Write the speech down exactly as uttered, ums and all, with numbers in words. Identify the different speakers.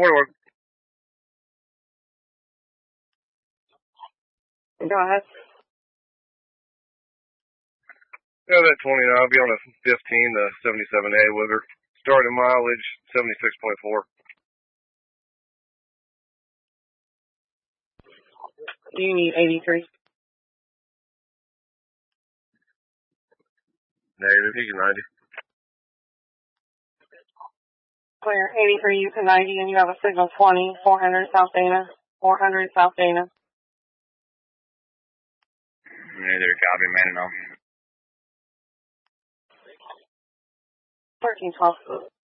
Speaker 1: forty-one.
Speaker 2: Go ahead.
Speaker 1: Yeah, that twenty-nine. I'll be on a fifteen, the seventy-seven A with her. Starting mileage, seventy-six point four.
Speaker 2: Do you need eighty-three?
Speaker 1: Negative, you can ninety.
Speaker 2: Clear. eighty-three, you can ninety, and you have a signal twenty, four hundred South Dana. four hundred South Dana.
Speaker 1: Neither copy, man, no.
Speaker 2: thirteen twelve.